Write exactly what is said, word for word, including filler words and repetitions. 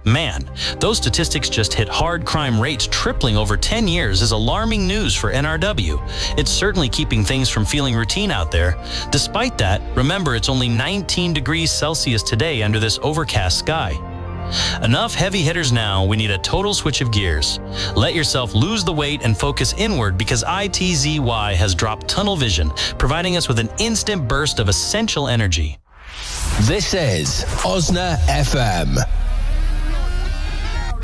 Man, those statistics just hit hard crime rates tripling over ten years is alarming news for N R W. It's certainly keeping things from feeling routine out there. Despite that, remember it's only nineteen degrees Celsius today under this overcast sky. Enough heavy hitters now, we need a total switch of gears. Let yourself lose the weight and focus inward because I T Z Y has dropped tunnel vision, providing us with an instant burst of essential energy. This is Osna F M.